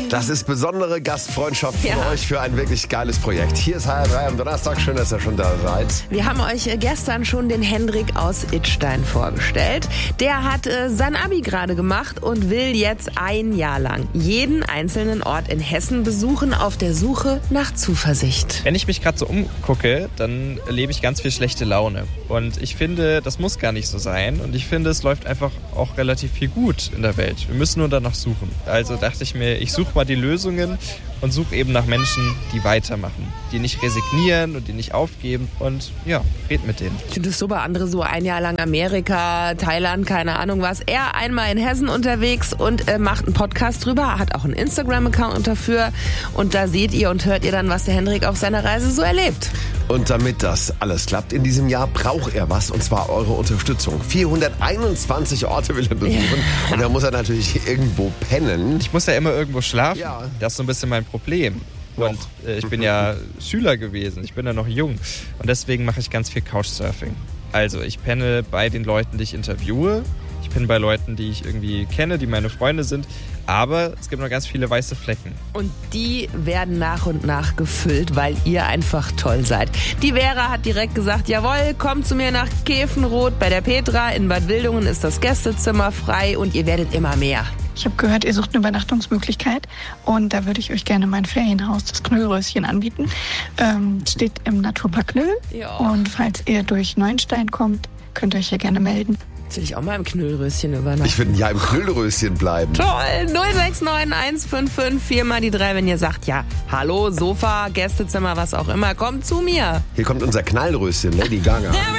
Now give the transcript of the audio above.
Das ist besondere Gastfreundschaft von euch für ein wirklich geiles Projekt. Hier ist HR3 am Donnerstag. Schön, dass ihr schon da seid. Wir haben euch gestern schon den Hendrik aus Idstein vorgestellt. Der hat sein Abi gerade gemacht und will jetzt ein Jahr lang jeden einzelnen Ort in Hessen besuchen, auf der Suche nach Zuversicht. Wenn ich mich gerade so umgucke, dann erlebe ich ganz viel schlechte Laune. Und ich finde, das muss gar nicht so sein. Und ich finde, es läuft einfach auch relativ viel gut in der Welt. Wir müssen nur danach suchen. Also dachte ich mir, ich suche mal die Lösungen und suche eben nach Menschen, die weitermachen, die nicht resignieren und die nicht aufgeben und ja, red mit denen. Ich finde es super, andere so ein Jahr lang Amerika, Thailand, keine Ahnung was. Er einmal in Hessen unterwegs und macht einen Podcast drüber, hat auch einen Instagram-Account dafür und da seht ihr und hört ihr dann, was der Hendrik auf seiner Reise so erlebt. Und damit das alles klappt in diesem Jahr, braucht er was, und zwar eure Unterstützung. 421 Orte will er besuchen und da muss er natürlich irgendwo pennen. Ich muss ja immer irgendwo schlafen. Ja. Das ist so ein bisschen mein Problem. Und ich bin ja Schüler gewesen, ich bin ja noch jung und deswegen mache ich ganz viel Couchsurfing. Also ich penne bei den Leuten, die ich interviewe, ich penne bei Leuten, die ich irgendwie kenne, die meine Freunde sind, aber es gibt noch ganz viele weiße Flecken. Und die werden nach und nach gefüllt, weil ihr einfach toll seid. Die Vera hat direkt gesagt, jawohl, kommt zu mir nach Käfenrot bei der Petra. In Bad Wildungen ist das Gästezimmer frei und ihr werdet immer mehr. Ich habe gehört, ihr sucht eine Übernachtungsmöglichkeit und da würde ich euch gerne mein Ferienhaus, das Knüllröschen, anbieten. Steht im Naturpark Knüll. Ja. Und falls ihr durch Neuenstein kommt, könnt ihr euch hier gerne melden. Jetzt will ich auch mal im Knüllröschen übernachten. Ich würde ja im Knüllröschen bleiben. Toll, 069 155 4 mal die 3, wenn ihr sagt, ja, hallo, Sofa, Gästezimmer, was auch immer, kommt zu mir. Hier kommt unser Knallröschen, Lady Gaga.